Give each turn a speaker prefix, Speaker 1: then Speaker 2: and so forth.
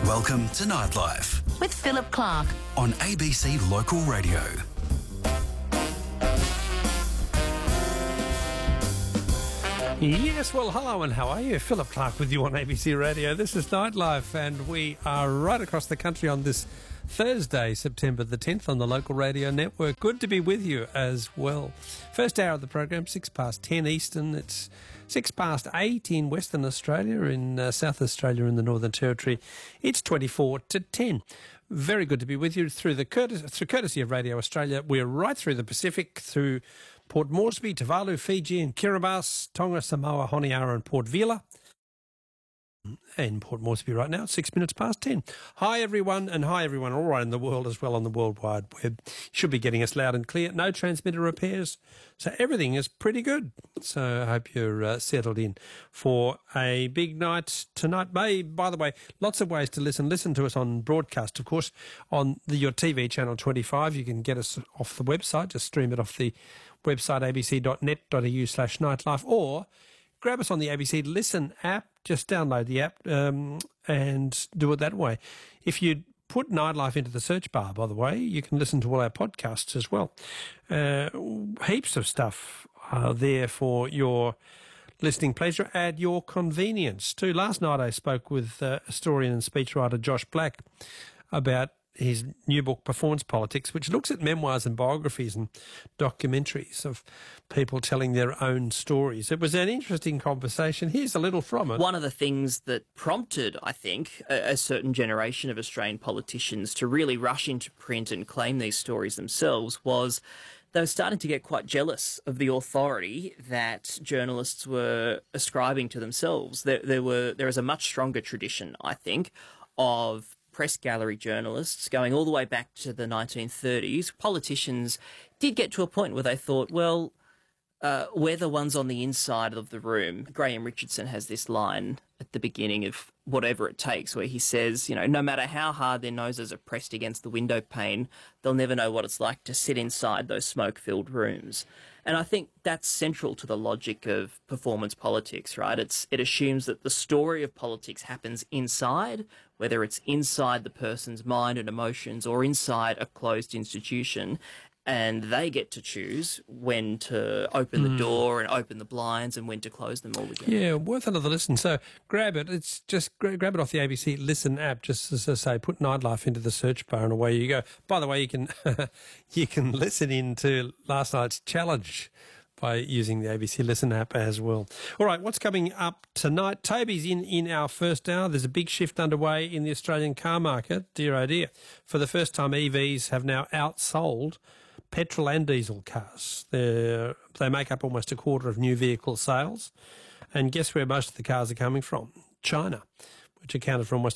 Speaker 1: Welcome to Nightlife
Speaker 2: with Philip Clark
Speaker 1: on ABC Local Radio.
Speaker 3: Yes, well, hello and how are you? Philip Clark with you on ABC Radio. This is Nightlife and we are right across the country on this Thursday, September the 10th on the Local Radio Network. Good to be with you as well. First hour of the program, 10:06 Eastern. It's 8:06 in Western Australia, in South Australia and the Northern Territory. It's 10:24. Very good to be with you through courtesy of Radio Australia. We're right through the Pacific, through Port Moresby, Tuvalu, Fiji and Kiribati, Tonga, Samoa, Honiara and Port Vila. In Port Moresby right now, 10:06. Hi everyone, and hi everyone all right in the world as well on the World Wide Web. You should be getting us loud and clear. No transmitter repairs, so everything is pretty good. So I hope you're settled in for a big night tonight. By the way, lots of ways to listen. Listen to us on broadcast, of course, on your TV channel 25. You can get us off the website. Just stream it off the website abc.net.au/nightlife, or grab us on the ABC Listen app. Just download the app and do it that way. If you put Nightlife into the search bar, by the way, you can listen to all our podcasts as well. Heaps of stuff there for your listening pleasure at your convenience too. Last night I spoke with historian and speechwriter Josh Black about his new book, Performance Politics, which looks at memoirs and biographies and documentaries of people telling their own stories. It was an interesting conversation. Here's a little from it.
Speaker 4: One of the things that prompted, I think, a certain generation of Australian politicians to really rush into print and claim these stories themselves was they were starting to get quite jealous of the authority that journalists were ascribing to themselves. There is a much stronger tradition, I think, of press gallery journalists going all the way back to the 1930s. Politicians did get to a point where they thought, well, we're the ones on the inside of the room. Graham Richardson has this line at the beginning of Whatever It Takes, where he says, no matter how hard their noses are pressed against the window pane, they'll never know what it's like to sit inside those smoke-filled rooms. And I think that's central to the logic of performance politics, right? It assumes that the story of politics happens inside, whether it's inside the person's mind and emotions or inside a closed institution, and they get to choose when to open the door and open the blinds and when to close them all again.
Speaker 3: Yeah, worth another listen. So grab it. It's just grab it off the ABC Listen app. Just as I say, put Nightlife into the search bar and away you go. By the way, you can you can listen in to last night's challenge by using the ABC Listen app as well. All right, what's coming up tonight? Toby's in our first hour. There's a big shift underway in the Australian car market. Dear, oh dear. For the first time, EVs have now outsold petrol and diesel cars. They make up almost a quarter of new vehicle sales. And guess where most of the cars are coming from? China, which accounted for almost